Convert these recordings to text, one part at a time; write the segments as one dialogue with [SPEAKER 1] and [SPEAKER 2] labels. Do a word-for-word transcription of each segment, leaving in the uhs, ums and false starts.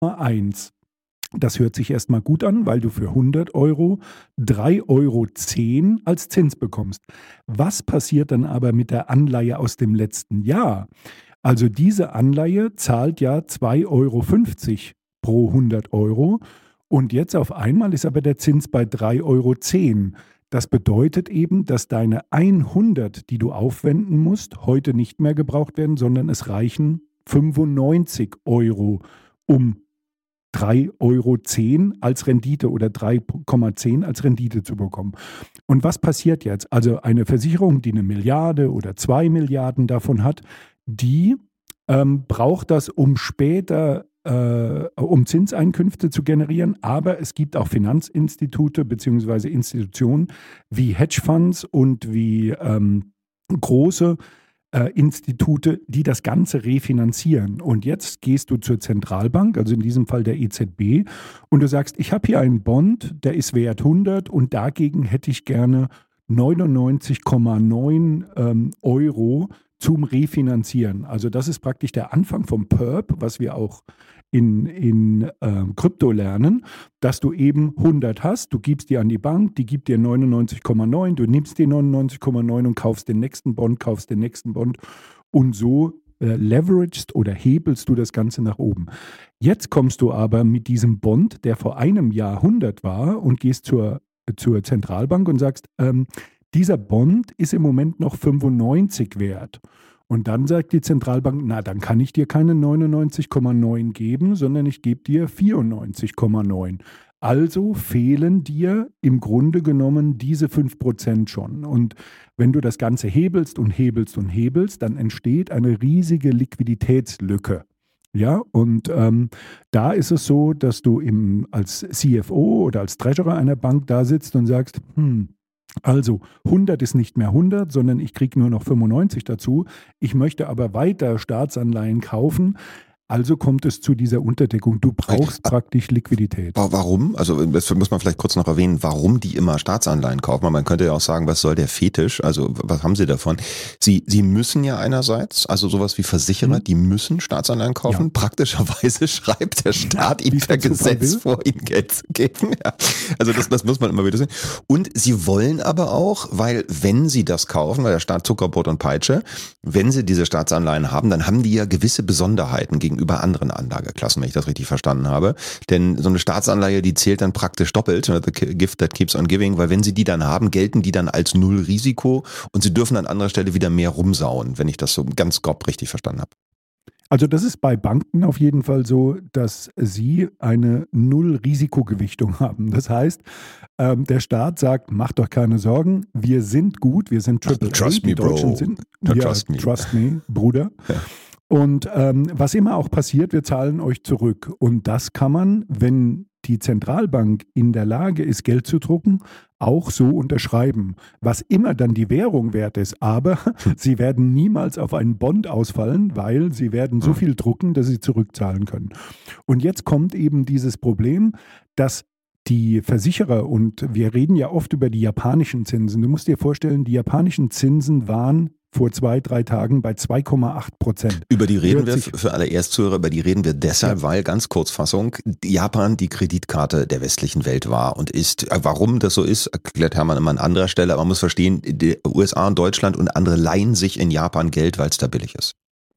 [SPEAKER 1] eins. Das hört sich erstmal gut an, weil du für hundert Euro drei Euro zehn als Zins bekommst. Was passiert dann aber mit der Anleihe aus dem letzten Jahr? Also diese Anleihe zahlt ja zwei Euro fünfzig pro hundert Euro und jetzt auf einmal ist aber der Zins bei drei Euro zehn. Das bedeutet eben, dass deine hundert, die du aufwenden musst, heute nicht mehr gebraucht werden, sondern es reichen fünfundneunzig Euro, um drei Euro zehn als Rendite oder drei Komma zehn als Rendite zu bekommen. Und was passiert jetzt? Also eine Versicherung, die eine Milliarde oder zwei Milliarden davon hat, die ähm, braucht das, um später, äh, um Zinseinkünfte zu generieren. Aber es gibt auch Finanzinstitute bzw. Institutionen wie Hedgefonds und wie ähm, große Äh, Institute, die das Ganze refinanzieren. Und jetzt gehst du zur Zentralbank, also in diesem Fall der E Z B, und du sagst, ich habe hier einen Bond, der ist wert hundert und dagegen hätte ich gerne neunundneunzig Komma neun ähm, Euro zum Refinanzieren. Also das ist praktisch der Anfang vom Perp, was wir auch in, in äh, Krypto lernen, dass du eben hundert hast, du gibst die an die Bank, die gibt dir neunundneunzig Komma neun, du nimmst die neunundneunzig Komma neun und kaufst den nächsten Bond, kaufst den nächsten Bond und so äh, leveragest oder hebelst du das Ganze nach oben. Jetzt kommst du aber mit diesem Bond, der vor einem Jahr hundert war und gehst zur, zur Zentralbank und sagst, ähm, dieser Bond ist im Moment noch fünfundneunzig wert. Und dann sagt die Zentralbank, na, dann kann ich dir keine neunundneunzig Komma neun geben, sondern ich gebe dir vierundneunzig Komma neun. Also fehlen dir im Grunde genommen diese fünf Prozent schon. Und wenn du das Ganze hebelst und hebelst und hebelst, dann entsteht eine riesige Liquiditätslücke. Ja, und ähm, da ist es so, dass du im, als C F O oder als Treasurer einer Bank da sitzt und sagst, hm, also hundert ist nicht mehr hundert, sondern ich kriege nur noch fünfundneunzig dazu. Ich möchte aber weiter Staatsanleihen kaufen. Also kommt es zu dieser Unterdeckung. Du brauchst praktisch Liquidität.
[SPEAKER 2] Warum? Also das muss man vielleicht kurz noch erwähnen, warum die immer Staatsanleihen kaufen. Man könnte ja auch sagen, was soll der Fetisch? Also was haben sie davon? Sie, sie müssen ja einerseits, also sowas wie Versicherer, hm. die müssen Staatsanleihen kaufen. Ja. Praktischerweise schreibt der Staat ihnen per Gesetz vor, ihnen Geld zu geben. Ja. Also das, das muss man immer wieder sehen. Und sie wollen aber auch, weil wenn sie das kaufen, weil der Staat Zuckerbrot und Peitsche, wenn sie diese Staatsanleihen haben, dann haben die ja gewisse Besonderheiten gegenüber über anderen Anlageklassen, wenn ich das richtig verstanden habe. Denn so eine Staatsanleihe, die zählt dann praktisch doppelt, the gift that keeps on giving, weil wenn sie die dann haben, gelten die dann als Null-Risiko und sie dürfen an anderer Stelle wieder mehr rumsauen, wenn ich das so ganz grob richtig verstanden habe.
[SPEAKER 1] Also das ist bei Banken auf jeden Fall so, dass sie eine Null-Risikogewichtung haben. Das heißt, ähm, der Staat sagt, macht doch keine Sorgen, wir sind gut, wir sind Triple A.
[SPEAKER 2] Trust me, Bro.
[SPEAKER 1] Sind,
[SPEAKER 2] no,
[SPEAKER 1] ja,
[SPEAKER 2] trust me.
[SPEAKER 1] Trust me, Bruder. Ja. Und ähm, was immer auch passiert, wir zahlen euch zurück. Und das kann man, wenn die Zentralbank in der Lage ist, Geld zu drucken, auch so unterschreiben. Was immer dann die Währung wert ist. Aber sie werden niemals auf einen Bond ausfallen, weil sie werden so viel drucken, dass sie zurückzahlen können. Und jetzt kommt eben dieses Problem, dass die Versicherer, und wir reden ja oft über die japanischen Zinsen. Du musst dir vorstellen, die japanischen Zinsen waren vor zwei, drei Tagen bei zwei Komma acht Prozent.
[SPEAKER 2] Über die reden wir, für alle Erstzuhörer, über die reden wir deshalb, ja. weil, ganz Kurzfassung, Japan die Kreditkarte der westlichen Welt war und ist. Warum das so ist, erklärt Hermann immer an anderer Stelle, aber man muss verstehen, die U S A und Deutschland und andere leihen sich in Japan Geld, weil es da billig ist.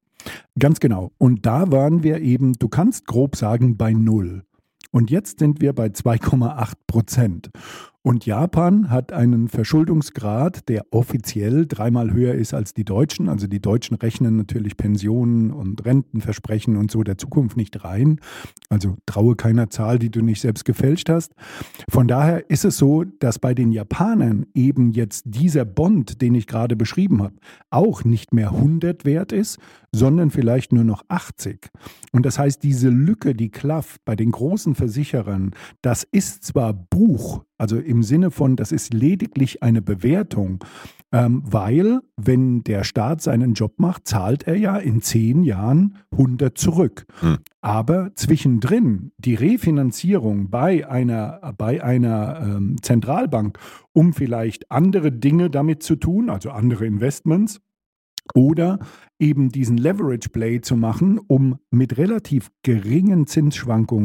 [SPEAKER 1] Ganz genau. Und da waren wir eben, du kannst grob sagen, bei null. Und jetzt sind wir bei zwei Komma acht Prozent. Und Japan hat einen Verschuldungsgrad, der offiziell dreimal höher ist als die Deutschen. Also die Deutschen rechnen natürlich Pensionen und Rentenversprechen und so der Zukunft nicht rein. Also traue keiner Zahl, die du nicht selbst gefälscht hast. Von daher ist es so, dass bei den Japanern eben jetzt dieser Bond, den ich gerade beschrieben habe, auch nicht mehr hundert wert ist, sondern vielleicht nur noch achtzig. Und das heißt, diese Lücke, die klafft bei den großen Versicherern, das ist zwar Buch, also im Sinne von, das ist lediglich eine Bewertung, ähm, weil, wenn der Staat seinen Job macht, zahlt er ja in zehn Jahren hundert zurück. Hm. Aber zwischendrin die Refinanzierung bei einer, bei einer ähm, Zentralbank, um vielleicht andere Dinge damit zu tun, also andere Investments, Oder eben diesen Leverage Play zu machen, um mit relativ geringen Zinsschwankungen